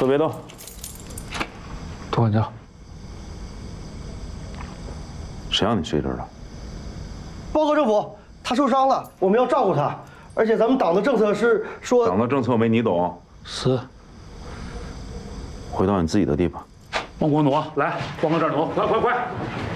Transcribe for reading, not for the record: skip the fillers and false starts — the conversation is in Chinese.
都别动， 多管教。 谁让你睡这儿了？ 报告政府，他受伤了，我们要照顾他。而且咱们党的政策是说， 党的政策没你懂。 是。 回到你自己的地方。 往过挪，来，往我这儿挪，快快快！